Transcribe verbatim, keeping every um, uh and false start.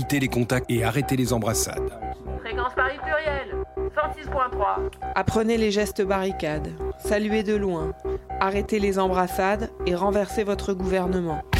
limitez les contacts et arrêtez les embrassades. Fréquence Paris pluriel, cent six point trois. Apprenez les gestes barricades, saluez de loin, arrêtez les embrassades et renversez votre gouvernement.